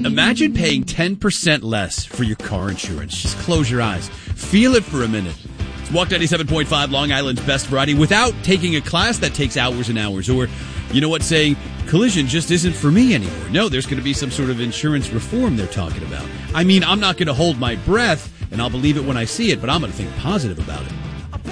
Imagine paying 10% less for your car insurance. Just close your eyes. Feel it for a minute. It's Walk 97.5, Long Island's best variety, without taking a class that takes hours and hours. Or, you know what, saying collision just isn't for me anymore. No, there's going to be some sort of insurance reform they're talking about. I mean, I'm not going to hold my breath, and I'll believe it when I see it, but I'm going to think positive about it.